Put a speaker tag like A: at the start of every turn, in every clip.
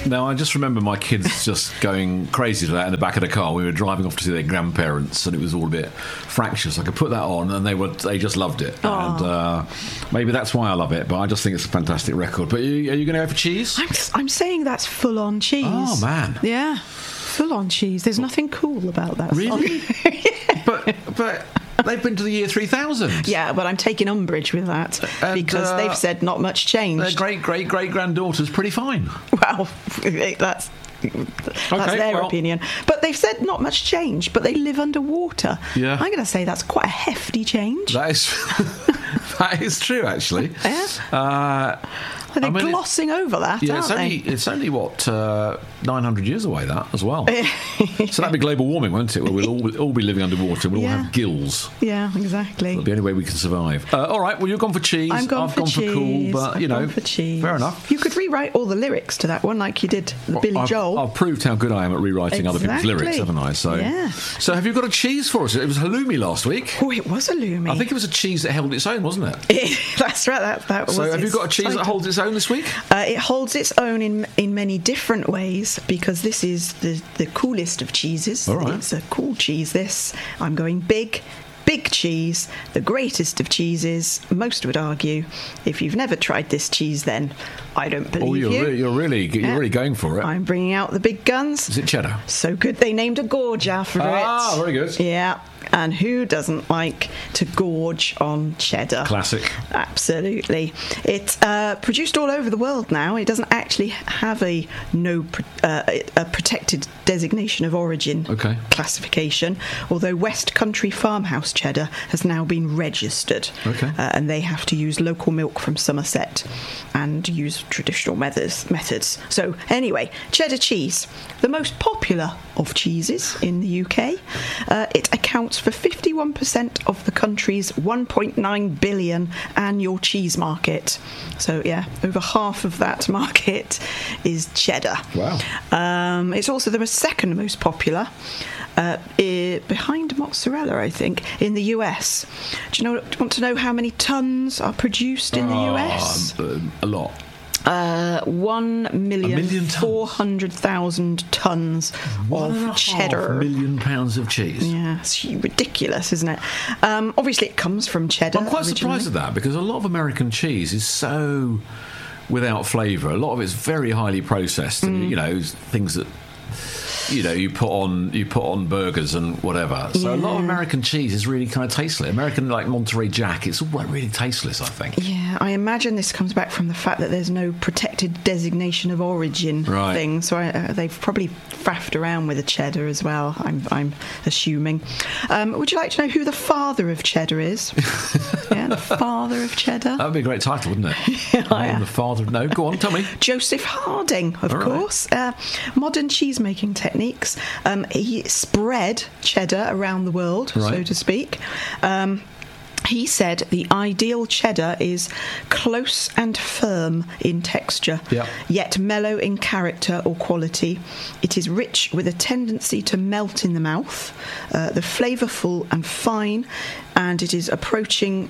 A: Now, I just remember my kids just going crazy to that in the back of the car. We were driving off to see their grandparents, and it was all a bit fractious. I could put that on, and they just loved it. And maybe that's why I love it, but I just think it's a fantastic record. But are you going to go for cheese?
B: I'm saying that's full-on cheese.
A: Oh, man.
B: Yeah, full-on cheese. There's nothing cool about that
A: Really?
B: song.
A: But they've been to the year 3000.
B: Yeah, but I'm taking umbrage with that because they've said not much changed.
A: Their great-great-great-granddaughter's pretty fine.
B: Well, that's their opinion. But they've said not much change, but they live underwater.
A: Yeah.
B: I'm going to say that's quite a hefty change.
A: That is true, actually.
B: Yeah. They're glossing over that, aren't they?
A: It's only, 900 years away, that, as well. So that'd be global warming, won't it? Where we'll all be living underwater. We'll all have gills.
B: Yeah, exactly.
A: That's the only way we can survive. All right, well, you've gone for cheese.
B: I've gone for cool,
A: but,
B: gone for cheese.
A: Fair enough.
B: You could rewrite all the lyrics to that one like you did Billy Joel.
A: I've proved how good I am at rewriting other people's lyrics, haven't I? So have you got a cheese for us? It was halloumi last week.
B: Oh, it was halloumi.
A: I think it was a cheese that held its own, wasn't it?
B: That's right. That was.
A: So have you got a cheese that holds its own this week?
B: It holds its own in many different ways because this is the coolest of cheeses.
A: All right.
B: It's a cool cheese, this. I'm going big cheese, the greatest of cheeses. Most would argue, if you've never tried this cheese, then I don't believe you.
A: You're really going for it.
B: I'm bringing out the big guns.
A: Is it cheddar?
B: So good they named a gorge after it.
A: Ah, very good.
B: Yeah. And who doesn't like to gorge on cheddar?
A: Classic.
B: Absolutely. It's produced all over the world now. It doesn't actually have a protected designation of origin classification, although West Country Farmhouse cheddar has now been registered. And they have to use local milk from Somerset and use traditional methods. So anyway, cheddar cheese, the most popular of cheeses in the UK. It accounts for 51% of the country's 1.9 billion annual cheese market. So yeah, over half of that market is cheddar.
A: Wow.
B: It's also the second most popular, behind mozzarella, I think, in the US. Do you want to know how many tons are produced in the US?
A: A lot.
B: 1,400,000 tons of cheddar.
A: 1.5 million pounds of cheese.
B: Yeah, it's ridiculous, isn't it? Obviously, it comes from cheddar.
A: I'm quite surprised at that because a lot of American cheese is so without flavour. A lot of it's very highly processed, and things that you put on burgers and whatever. So a lot of American cheese is really kind of tasteless. American, like Monterey Jack, it's all really tasteless, I think. Yeah,
B: I imagine this comes back from the fact that there's no protected designation of origin thing. So they've probably faffed around with the cheddar as well, I'm assuming. Would you like to know who the father of cheddar is? Yeah, the father of cheddar.
A: That would be a great title, wouldn't it? The father of... No, go on, tell me.
B: Joseph Harding, of course. Modern cheese-making techniques. He spread cheddar around the world, so to speak. He said the ideal cheddar is close and firm in texture, yet mellow in character or quality. It is rich with a tendency to melt in the mouth, the flavourful and fine, and it is approaching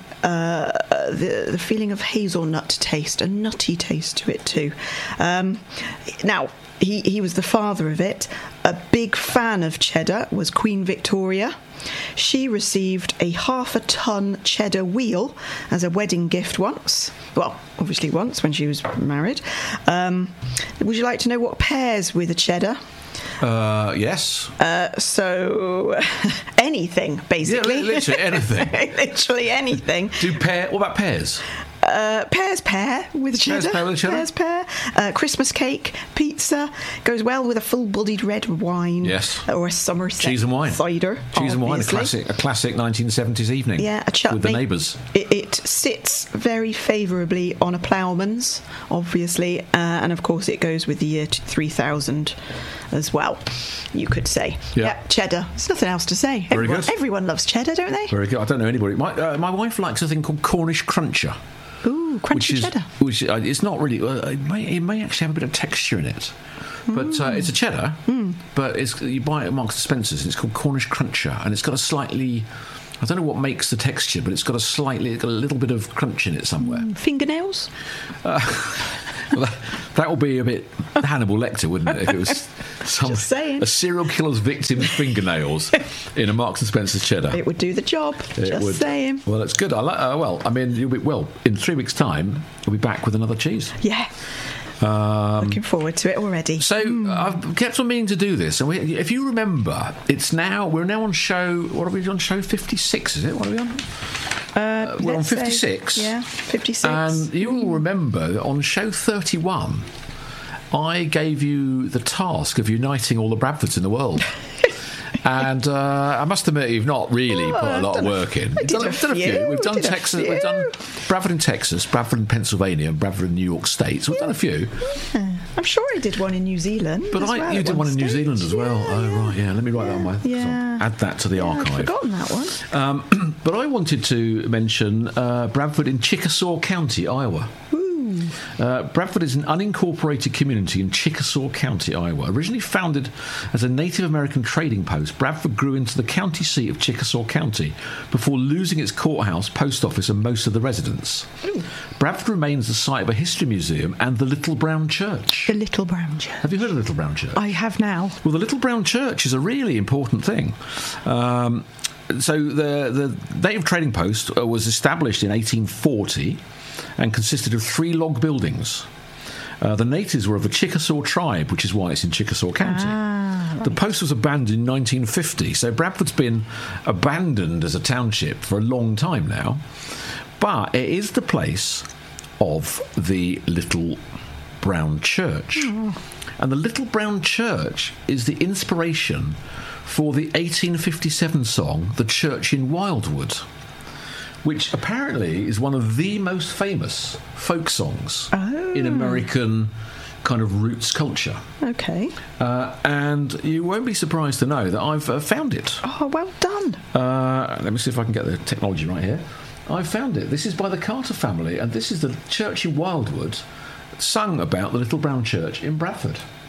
B: the feeling of hazelnut taste, a nutty taste to it too. Now, he was the father of it. A big fan of cheddar was Queen Victoria. She received a 1/2 ton cheddar wheel as a wedding gift once. Well, obviously once when she was married. Would you like to know what pairs with a cheddar?
A: Yes.
B: So anything, basically.
A: Yeah, literally anything.
B: Literally anything.
A: What about pears?
B: Pears pair with cheddar. Pears pair. Christmas cake, pizza. Goes well with a full-bodied red wine.
A: Yes.
B: Or a Somerset
A: cheese and wine.
B: Cider.
A: Cheese and wine, a classic 1970s evening.
B: Yeah, a chutney.
A: With the neighbours.
B: It sits very favourably on a ploughman's, obviously, and of course it goes with the year 3000 as well, you could say. Yeah, cheddar. There's nothing else to say.
A: Very good.
B: Everyone loves cheddar, don't they?
A: Very good. I don't know anybody. My wife likes a thing called Cornish Cruncher.
B: Ooh, crunchy cheddar.
A: Which it's not really... it may actually have a bit of texture in it. But it's a cheddar, but you buy it at Marks & Spencer's, and it's called Cornish Cruncher, and it's got a slightly... I don't know what makes the texture, but it's got a little bit of crunch in it somewhere.
B: Fingernails?
A: Well, that would be a bit Hannibal Lecter, wouldn't it? If it was a serial killer's victim's fingernails in a Marks and Spencer's cheddar.
B: It would do the job. Just saying.
A: Well, that's good. In 3 weeks' time, we'll be back with another cheese.
B: Yeah. Looking forward to it already.
A: So I've kept on meaning to do this, and if you remember, we're now on show. What are we on? Show 56, is it? What are we on? We're on 56.
B: 56.
A: And you will remember that on show 31, I gave you the task of uniting all the Bradfords in the world. And I must admit, you've not really put a lot of work in. We've done a few. We've done Texas. We've done Bradford in Texas, Bradford in Pennsylvania, and Bradford in New York State. So we've done a few.
B: Yeah. I'm sure I did one in New Zealand.
A: But you did one in New Zealand as well. Right. Let me write that on my. Add that to the archive.
B: I've forgotten that one.
A: But I wanted to mention Bradford in Chickasaw County, Iowa. Bradford is an unincorporated community in Chickasaw County, Iowa. Originally founded as a Native American trading post, Bradford grew into the county seat of Chickasaw County before losing its courthouse, post office, and most of the residents. Bradford remains the site of a history museum and the Little Brown Church.
B: The Little Brown Church.
A: Have you heard of the Little Brown Church?
B: I have now.
A: Well, the Little Brown Church is a really important thing. So the Native Trading Post was established in 1840 and consisted of 3 log buildings. The natives were of the Chickasaw tribe, which is why it's in Chickasaw County. Right. The post was abandoned in 1950, so Bradford's been abandoned as a township for a long time now. But it is the place of the Little Brown Church. And the Little Brown Church is the inspiration for the 1857 song, The Church in Wildwood, which apparently is one of the most famous folk songs in American kind of roots culture.
B: Okay.
A: And you won't be surprised to know that I've found it.
B: Oh, well done.
A: Let me see if I can get the technology right here. I've found it. This is by the Carter family, and this is the Church in Wildwood, sung about the Little Brown Church in Bradford.